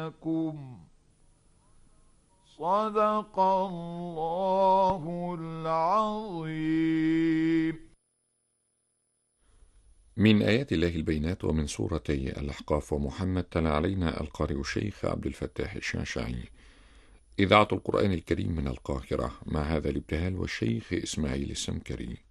لكم صدق الله العظيم. من آيات الله البينات ومن سورتي الأحقاف ومحمد تلا علينا القارئ الشيخ عبد الفتاح الشاشعي. إذاعة القرآن الكريم من القاهرة، مع هذا الابتهال والشيخ إسماعيل السمكري.